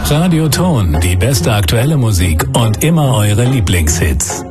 Radio Ton, die beste aktuelle Musik und immer eure Lieblingshits.